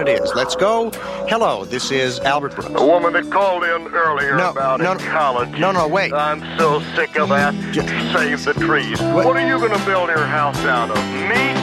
it is. Let's go. Hello, this is Albert Brooks. The woman that called in earlier about ecology. No, wait. I'm so sick of that. Save the trees. What are you going to build your house out of? Me?